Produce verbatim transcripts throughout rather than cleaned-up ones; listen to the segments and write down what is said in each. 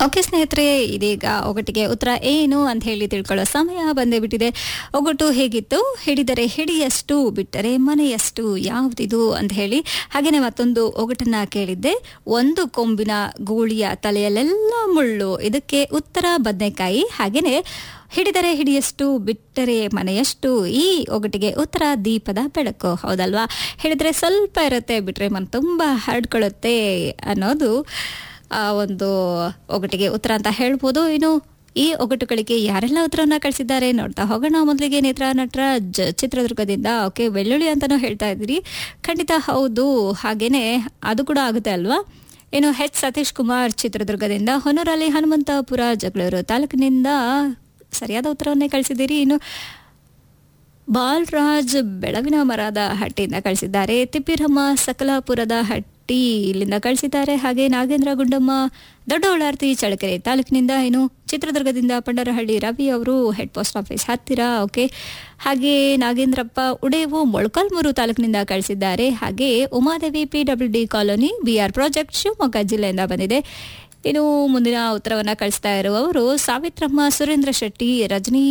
Okay ಸ್ನೇಹಿತರೆ, ಇದೀಗ ಒಗಟಿಗೆ ಉತ್ತರ ಏನು ಅಂತ ಹೇಳಿ ತಿಳ್ಕೊಳ್ಳೋ ಸಮಯ ಬಂದೇ ಬಿಟ್ಟಿದೆ. ಒಗಟು ಹೇಗಿತ್ತು? ಹಿಡಿದರೆ ಹಿಡಿಯಷ್ಟು, ಬಿಟ್ಟರೆ ಮನೆಯಷ್ಟು, ಯಾವುದಿದು ಅಂತ ಹೇಳಿ. ಹಾಗೇನೆ ಮತ್ತೊಂದು ಒಗಟನ್ನ ಕೇಳಿದ್ದೆ. ಒಂದು ಕೊಂಬಿನ ಗೂಳಿಯ ತಲೆಯಲ್ಲೆಲ್ಲ ಮುಳ್ಳು, ಇದಕ್ಕೆ ಉತ್ತರ ಬದನೆಕಾಯಿ. ಹಾಗೇನೆ ಹಿಡಿದರೆ ಹಿಡಿಯಷ್ಟು, ಬಿಟ್ಟರೆ ಮನೆಯಷ್ಟು, ಈ ಒಗಟಿಗೆ ಉತ್ತರ ದೀಪದ ಬೆಳಕು. ಹೌದಲ್ವಾ? ಹಿಡಿದ್ರೆ ಸ್ವಲ್ಪ ಇರುತ್ತೆ, ಬಿಟ್ಟರೆ ಮನೆ ತುಂಬ ಹರಡ್ಕೊಳ್ಳುತ್ತೆ ಅನ್ನೋದು ಆ ಒಂದು ಒಗಟಿಗೆ ಉತ್ತರ ಅಂತ ಹೇಳ್ಬೋದು. ಇನ್ನು ಈ ಒಗಟುಗಳಿಗೆ ಯಾರೆಲ್ಲ ಉತ್ತರವನ್ನ ಕಳಿಸಿದ್ದಾರೆ ನೋಡ್ತಾ ಹೋಗೋಣ. ಮೊದಲಿಗೆ ನೇತ್ರ ನಟರಾಜ್ ಚಿತ್ರದುರ್ಗದಿಂದ, ಓಕೆ ಬೆಳ್ಳುಳ್ಳಿ ಅಂತಾನೂ ಹೇಳ್ತಾ ಇದ್ದೀರಿ. ಖಂಡಿತ ಹೌದು, ಹಾಗೇನೆ ಅದು ಕೂಡ ಆಗುತ್ತೆ ಅಲ್ವಾ. ಇನ್ನು ಹೆಚ್ ಸತೀಶ್ ಕುಮಾರ್ ಚಿತ್ರದುರ್ಗದಿಂದ, ಹೊನ್ನೂರಲ್ಲಿ ಹನುಮಂತಪುರ ಜಗಳೂರು ತಾಲೂಕಿನಿಂದ ಸರಿಯಾದ ಉತ್ತರವನ್ನೇ ಕಳಿಸಿದ್ದೀರಿ. ಇನ್ನು ಬಾಲರಾಜ್ ಬೆಳವಿನ ಮರದ ಹಟ್ಟಿಯಿಂದ ಕಳಿಸಿದ್ದಾರೆ. ತಿಪ್ಪಿರಮ್ಮ ಸಕಲಾಪುರದ ಹಟ್ಟಿ ಇಲ್ಲಿಂದ ಕಳಿಸಿದ್ದಾರೆ. ಹಾಗೆ ನಾಗೇಂದ್ರ ಗುಂಡಮ್ಮ ದೊಡ್ಡಬಳ್ಳಾರ್ತಿ ಚಳ್ಳಕೆರೆ ತಾಲೂಕಿನಿಂದ, ಇನ್ನು ಚಿತ್ರದುರ್ಗದಿಂದ ಪಂಡರಹಳ್ಳಿ ರವಿ ಅವರು ಹೆಡ್ ಪೋಸ್ಟ್ ಆಫೀಸ್ ಹತ್ತಿರ, ಓಕೆ. ಹಾಗೆ ನಾಗೇಂದ್ರಪ್ಪ ಉಡೇವು ಮೊಳಕಾಲ್ಮೂರು ತಾಲೂಕಿನಿಂದ ಕಳಿಸಿದ್ದಾರೆ. ಹಾಗೆ Umadevi P W D colony B R project Shivamogga ಜಿಲ್ಲೆಯಿಂದ ಬಂದಿದೆ. ಇನ್ನು ಮುಂದಿನ ಉತ್ತರವನ್ನು ಕಳಿಸ್ತಾ ಇರುವವರು ಸಾವಿತ್ರಮ್ಮ ಸುರೇಂದ್ರ ಶೆಟ್ಟಿ, ರಜನಿ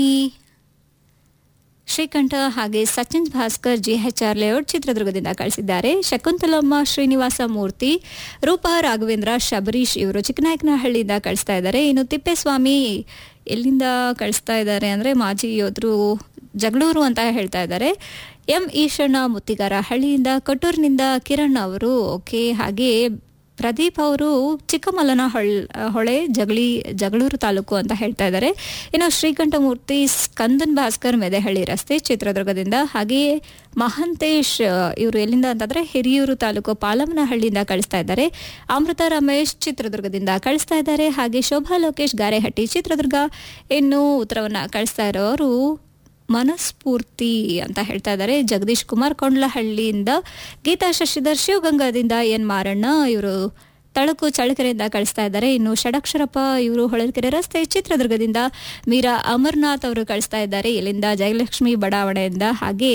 ಶ್ರೀಕಂಠ ಹಾಗೆ Sachin Bhaskar G H R layout ಚಿತ್ರದುರ್ಗದಿಂದ ಕಳಿಸಿದ್ದಾರೆ. ಶಕುಂತಲಮ್ಮ ಶ್ರೀನಿವಾಸ ಮೂರ್ತಿ, ರೂಪಾ ರಾಘವೇಂದ್ರ ಶಬರೀಶ್ ಇವರು ಚಿಕ್ಕನಾಯಕನಹಳ್ಳಿಯಿಂದ ಕಳಿಸ್ತಾ ಇದ್ದಾರೆ. ಇನ್ನು ತಿಪ್ಪೇಸ್ವಾಮಿ ಎಲ್ಲಿಂದ ಕಳಿಸ್ತಾ ಇದ್ದಾರೆ ಅಂದರೆ ಮಾಜಿ ಯೋಧರು ಜಗಳೂರು ಅಂತ ಹೇಳ್ತಾ ಇದ್ದಾರೆ. ಎಂ ಈಶಣ್ಣ ಮುತ್ತಿಗಾರ ಹಳ್ಳಿಯಿಂದ, ಕಟೂರಿನಿಂದ ಕಿರಣ್ ಅವರು, ಓಕೆ. ಹಾಗೆ ಪ್ರದೀಪ್ ಅವರು ಚಿಕ್ಕಮಲ್ಲನ ಹೊಳ್ ಹೊಳೆ ಜಗಳಿ ಜಗಳೂರು ತಾಲೂಕು ಅಂತ ಹೇಳ್ತಾ ಇದ್ದಾರೆ. ಇನ್ನು ಶ್ರೀಕಂಠಮೂರ್ತಿ ಸ್ಕಂದನ್ ಭಾಸ್ಕರ್ ಮೆದೆಹಳ್ಳಿ ರಸ್ತೆ ಚಿತ್ರದುರ್ಗದಿಂದ. ಹಾಗೆಯೇ ಮಹಂತೇಶ್ ಇವರು ಎಲ್ಲಿಂದ ಅಂತಂದ್ರೆ ಹಿರಿಯೂರು ತಾಲೂಕು ಪಾಲಮನಹಳ್ಳಿಯಿಂದ ಕಳಿಸ್ತಾ ಇದ್ದಾರೆ. ಅಮೃತ ರಮೇಶ್ ಚಿತ್ರದುರ್ಗದಿಂದ ಕಳಿಸ್ತಾ ಇದ್ದಾರೆ. ಹಾಗೆ ಶೋಭಾ ಲೋಕೇಶ್ ಗಾರೆಹಟ್ಟಿ ಚಿತ್ರದುರ್ಗ. ಇನ್ನು ಉತ್ತರವನ್ನ ಕಳಿಸ್ತಾ ಇರೋರು ಮನಸ್ಫೂರ್ತಿ ಅಂತ ಹೇಳ್ತಾ ಇದ್ದಾರೆ. ಜಗದೀಶ್ ಕುಮಾರ್ ಕೊಂಡ್ಲಹಳ್ಳಿಯಿಂದ, ಗೀತಾ ಶಶಿಧರ್ ಶಿವಗಂಗಾದಿಂದ, ಎನ್ ಮಾರಣ್ಣ ಇವರು ತಳಕು ಚಳ್ಳಕೆರೆಯಿಂದ ಕಳಿಸ್ತಾ ಇದ್ದಾರೆ. ಇನ್ನು ಷಡಕ್ಷರಪ್ಪ ಇವರು ಹೊಳಲ್ಕೆರೆ ರಸ್ತೆ ಚಿತ್ರದುರ್ಗದಿಂದ, ಮೀರಾ ಅಮರ್ನಾಥ್ ಅವರು ಕಳಿಸ್ತಾ ಇದ್ದಾರೆ ಇಲ್ಲಿಂದ ಜಯಲಕ್ಷ್ಮಿ ಬಡಾವಣೆಯಿಂದ. ಹಾಗೆ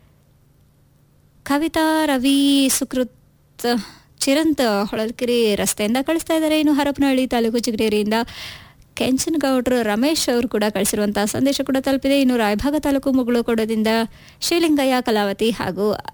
ಕವಿತಾ ರವಿ ಸುಕೃತ್ ಚಿರಂತ್ ಹೊಳಲ್ಕೆರೆ ರಸ್ತೆಯಿಂದ ಕಳಿಸ್ತಾ ಇದ್ದಾರೆ. ಇನ್ನು ಹರಪನಹಳ್ಳಿ ತಾಲೂಕು ಚಿಗಟೇರಿಯಿಂದ ಕೆಂಚನಗೌಡರು ರಮೇಶ್ ಅವರು ಕೂಡ ಕಳಿಸಿರುವಂತಹ ಸಂದೇಶ ಕೂಡ ತಲುಪಿದೆ. ಇನ್ನು ರಾಯಭಾಗ ತಾಲೂಕು ಮುಗಳಕೋಡದಿಂದ ಶ್ರೀಲಿಂಗಯ್ಯ ಕಲಾವತಿ ಹಾಗೂ